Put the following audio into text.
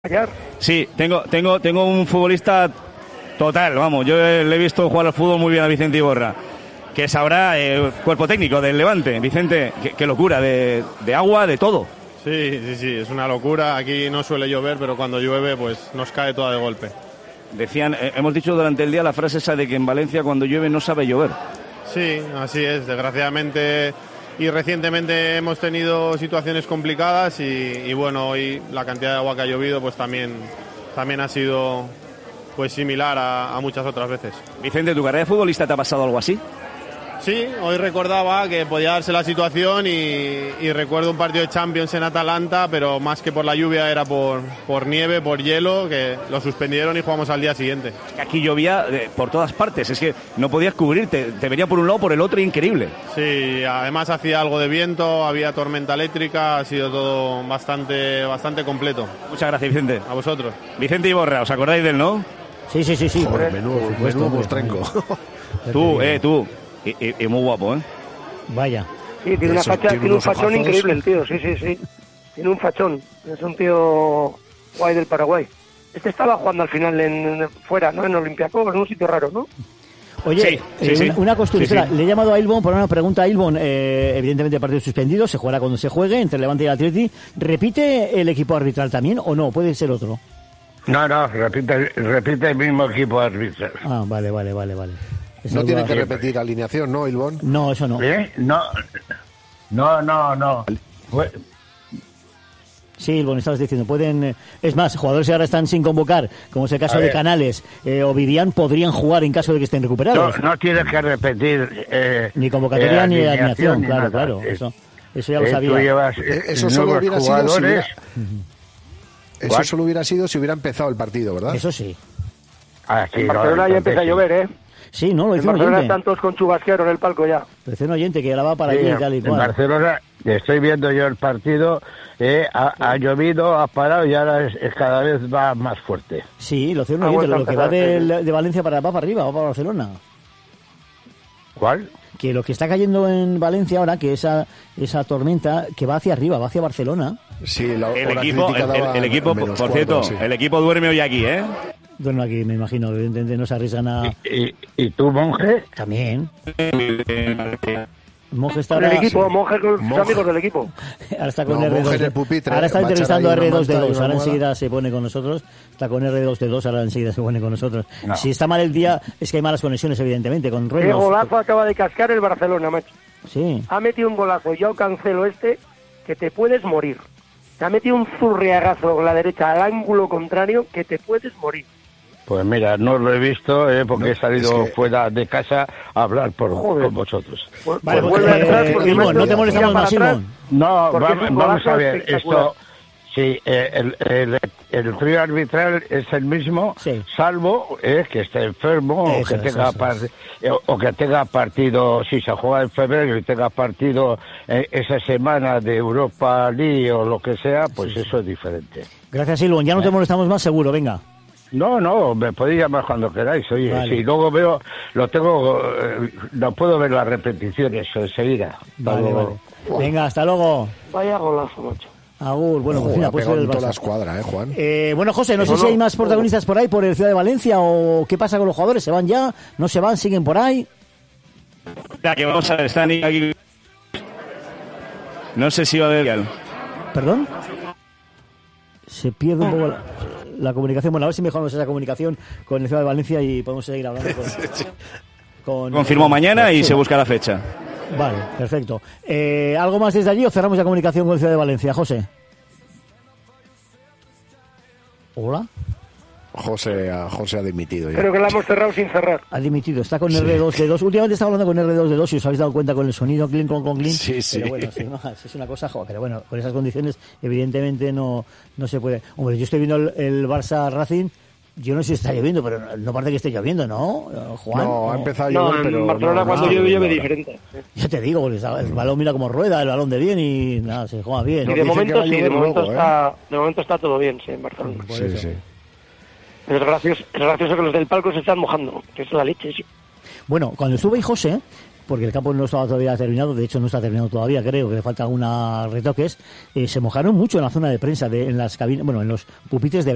Sí, tengo un futbolista total, vamos, yo le he visto jugar al fútbol muy bien a Vicente Iborra, que sabrá cuerpo técnico del Levante. Vicente, qué locura, de agua, de todo. Sí, es una locura. Aquí no suele llover, pero cuando llueve pues nos cae toda de golpe. Decían, hemos dicho durante el día la frase esa de que en Valencia cuando llueve no sabe llover. Sí, así es, desgraciadamente y recientemente hemos tenido situaciones complicadas y bueno, hoy la cantidad de agua que ha llovido pues también ha sido pues similar a muchas otras veces. Vicente, ¿tu carrera de futbolista te ha pasado algo así? Sí, hoy recordaba que podía darse la situación y recuerdo un partido de Champions en Atalanta, pero más que por la lluvia era por nieve, por hielo, que lo suspendieron y jugamos al día siguiente. Aquí llovía por todas partes, es que no podías cubrirte, te venía por un lado por el otro, increíble. Sí, además hacía algo de viento, había tormenta eléctrica, ha sido todo bastante completo. Muchas gracias, Vicente. A vosotros. Vicente Iborra, ¿os acordáis de él, no? Sí. Joder, menudo mostrenco. Tú. Y muy guapo, ¿eh? Vaya. Sí, tiene una facha, tiene un fachón increíble el tío, sí. Tiene un fachón, es un tío guay del Paraguay. Este estaba jugando al final fuera, ¿no? En Olympiacos, en un sitio raro, ¿no? Oye, sí. Una costura. Espera, le he llamado a Ilbon por una pregunta a Ilbon. Evidentemente partido suspendido, se jugará cuando se juegue entre Levante y el Atleti. ¿Repite el equipo arbitral también o no? ¿Puede ser otro? No, repite el mismo equipo arbitral. Ah, vale. No tiene que repetir alineación, ¿no, Ilbon? No, eso no. No. Sí, Ilbon, estabas diciendo, pueden... Es más, jugadores que ahora están sin convocar, como es el caso de Canales o Vivian, podrían jugar en caso de que estén recuperados. No tienes que repetir... ni convocatoria ni alineación, claro. Eso ya lo sabía. Eso solo hubiera sido... Eso solo hubiera sido si hubiera empezado el partido, ¿verdad? Eso sí. En Barcelona ya empieza a llover, ¿eh? Sí, no, lo dice un oyente. En Barcelona están todos con chubasquero en el palco ya. Lo dice un oyente que graba para allí y tal y cual. En Barcelona, estoy viendo yo el partido, ha llovido, ha parado y ahora cada vez va más fuerte. Sí, lo dice un oyente, lo que va de Valencia va para arriba, va para Barcelona. ¿Cuál? Que lo que está cayendo en Valencia ahora, que esa tormenta, que va hacia arriba, va hacia Barcelona. Sí, el equipo, por cierto, sí. El equipo duerme hoy aquí, ¿eh? Duerme aquí, me imagino, evidentemente no se arriesgan a... ¿Y tú, Monje? También. Monje está con el equipo, Monje con sus amigos del equipo. Ahora está con R2. Pupitre, ahora está entrevistando a R2D2. Ahora enseguida se pone con nosotros. Está con R2D2, ahora enseguida se pone con nosotros. No. Si está mal el día, es que hay malas conexiones, evidentemente, con Renos. Qué golazo acaba de cascar el Barcelona, macho. Sí. Ha metido un golazo, yo cancelo que te puedes morir. Te ha metido un zurriagazo con la derecha al ángulo contrario que te puedes morir. Pues mira, no lo he visto porque he salido fuera de casa a hablar con vosotros. Vale, no te molestamos más, Simón. No, vamos a ver, esto... Sí, el trío arbitral es el mismo, sí. Salvo que esté enfermo o que tenga partido, si se juega en febrero y tenga partido esa semana de Europa League o lo que sea, pues sí. Eso es diferente. Gracias, Silvon. Ya no te molestamos más, seguro, venga. No, me podéis llamar cuando queráis. Oye, vale. Si luego veo, no puedo ver las repeticiones enseguida. Vale. Venga, hasta luego. Vaya golazo, macho. Agur, bueno, pues mira, pues toda la escuadra, Juan. Bueno, José, no sé si hay más protagonistas por ahí, por el Ciudad de Valencia, o qué pasa con los jugadores, ¿se van ya? ¿No se van? ¿Siguen por ahí? Que vamos a ver, están aquí. No sé si va a haber... ¿Perdón? Se pierde un poco la comunicación. Bueno, a ver si mejoramos esa comunicación con el Ciudad de Valencia y podemos seguir hablando con confirmo mañana y se busca la fecha. Vale, perfecto. ¿Algo más desde allí o cerramos la comunicación con el Ciudad de Valencia, José? ¿Hola? José ha dimitido ya. Creo que la hemos cerrado sin cerrar. Ha dimitido, está con R2D2. Últimamente está hablando con R2D2, si os habéis dado cuenta con el sonido, clink, clink. Sí. Pero bueno, es una cosa, pero bueno, con esas condiciones evidentemente no se puede. Hombre, yo estoy viendo el Barça Racing. Yo no sé si está lloviendo, pero no parece que esté lloviendo, ¿no, Juan? No, ha empezado a llover, pero... en Barcelona cuando llueve diferente. Ya te digo, el balón mira como rueda, el balón de bien y nada, se juega bien. Y de momento sí, de momento está todo bien, sí, en Barcelona. Sí. Es gracioso que los del palco se están mojando, que es la leche, sí. Bueno, cuando estuve ahí José, porque el campo no estaba todavía terminado, de hecho no está terminado todavía, creo que le falta algunos retoques, se mojaron mucho en la zona de prensa, en las cabinas, en los pupitres de